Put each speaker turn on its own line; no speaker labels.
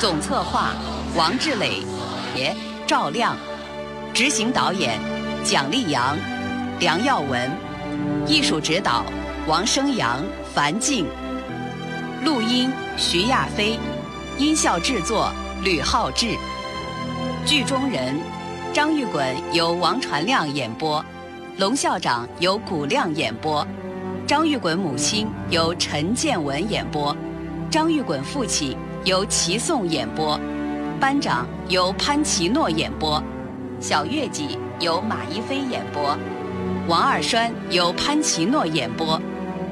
总策划王志磊、赵亮，执行导演蒋丽阳、梁耀文，艺术指导王生阳、樊静，录音徐亚飞，音效制作吕浩志。剧中人张玉滚由王传亮演播，龙校长由古亮演播，张玉滚母亲由陈建文演播，张玉滚父亲由齐颂演播，班长由潘奇诺演播，小月季由马一飞演播，王二栓由潘奇诺演播，